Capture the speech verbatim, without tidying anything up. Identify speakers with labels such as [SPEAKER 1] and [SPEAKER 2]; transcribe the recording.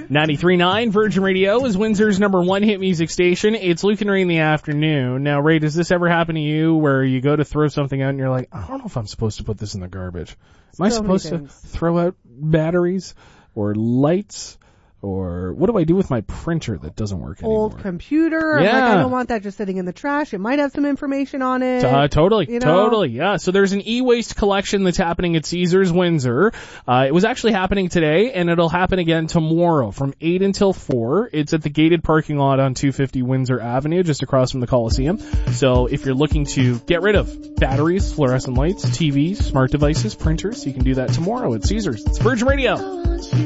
[SPEAKER 1] ninety-three point nine Virgin Radio is Windsor's number one hit music station. It's Luke and Ray in the afternoon. Now, Ray, does this ever happen to you where you go to throw something out and you're like, I don't know if I'm supposed to put this in the garbage. Am I
[SPEAKER 2] So
[SPEAKER 1] supposed to throw out batteries or lights? Or what do I do with my printer that doesn't work anymore?
[SPEAKER 2] Old computer. I'm
[SPEAKER 1] Yeah.
[SPEAKER 2] like, I don't want that just sitting in the trash. It might have some information on it.
[SPEAKER 1] Uh, totally,
[SPEAKER 2] you know?
[SPEAKER 1] totally, yeah. So there's an e-waste collection that's happening at Caesars Windsor. Uh, it was actually happening today, and it'll happen again tomorrow from eight until four. It's at the gated parking lot on two fifty Windsor Avenue, just across from the Coliseum. So if you're looking to get rid of batteries, fluorescent lights, T Vs, smart devices, printers, you can do that tomorrow at Caesars. It's Virgin Radio.